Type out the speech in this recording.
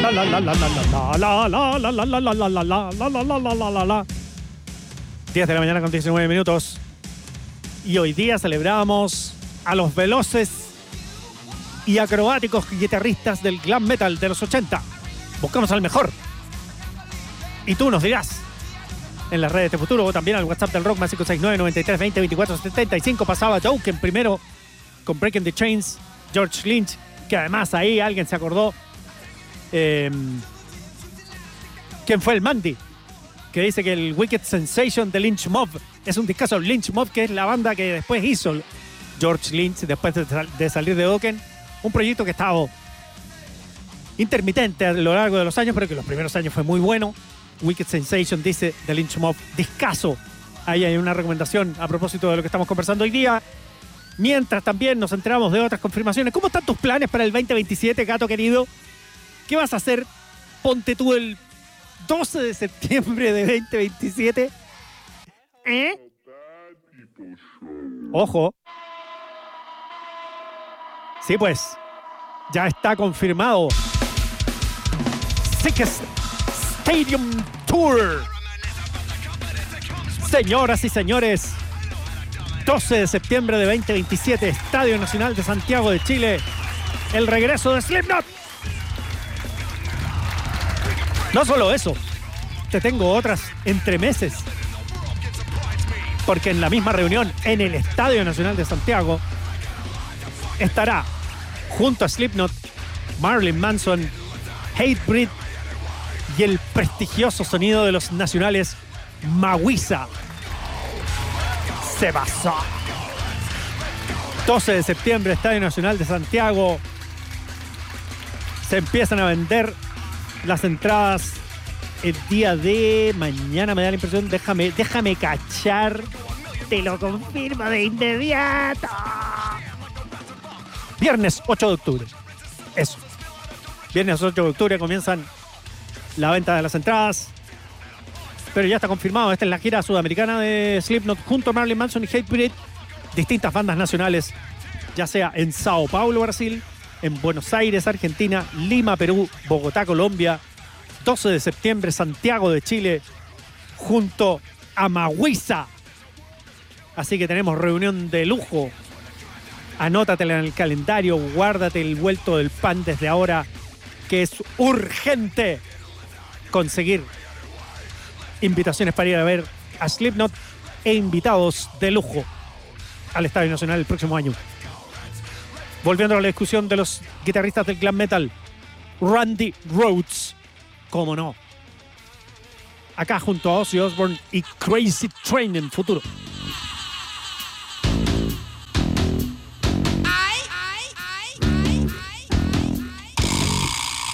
10 de la mañana con 19 minutos. Y hoy día celebramos a los veloces y acrobáticos guitarristas del glam metal de los 80. Buscamos al mejor. Y tú nos dirás en las redes de Futuro o también al WhatsApp del rock más 569-93-20-24-75. Pasaba Joken primero con Breaking the Chains, George Lynch, que además ahí alguien se acordó. ¿Quién fue el Mandy? Que dice que el Wicked Sensation de Lynch Mob es un discazo. Lynch Mob, que es la banda que después hizo George Lynch después de salir de Dokken. Un proyecto que estaba intermitente a lo largo de los años, pero que los primeros años fue muy bueno. Wicked Sensation, dice de Lynch Mob, discazo. Ahí hay una recomendación a propósito de lo que estamos conversando hoy día. Mientras también nos enteramos de otras confirmaciones. ¿Cómo están tus planes para el 2027, gato querido? ¿Qué vas a hacer? Ponte tú el 12 de septiembre de 2027. Ojo. Sí, pues. Ya está confirmado. Sickest Stadium Tour. Señoras y señores, 12 de septiembre de 2027, Estadio Nacional de Santiago de Chile. El regreso de Slipknot. No solo eso, te tengo otras entremeses. Porque en la misma reunión, en el Estadio Nacional de Santiago, estará junto a Slipknot, Marilyn Manson, Hatebreed y el prestigioso sonido de los nacionales Mawisa. Se basó. 12 de septiembre, Estadio Nacional de Santiago. Se empiezan a vender las entradas el día de mañana, me da la impresión. Déjame cachar. Te lo confirmo de inmediato. Viernes 8 de octubre. Eso. Viernes 8 de octubre comienzan la venta de las entradas. Pero ya está confirmado. Esta es la gira sudamericana de Slipknot junto a Marilyn Manson y Hatebreed. Distintas bandas nacionales, ya sea en Sao Paulo, Brasil, en Buenos Aires, Argentina, Lima, Perú, Bogotá, Colombia. 12 de septiembre, Santiago de Chile, junto a Mawisa. Así que tenemos reunión de lujo. Anótatela en el calendario, guárdate el vuelto del pan desde ahora, que es urgente conseguir invitaciones para ir a ver a Slipknot e invitados de lujo al Estadio Nacional el próximo año. Volviendo a la discusión de los guitarristas del glam metal, Randy Rhoads, cómo no, acá junto a Ozzy Osbourne y Crazy Train en Futuro.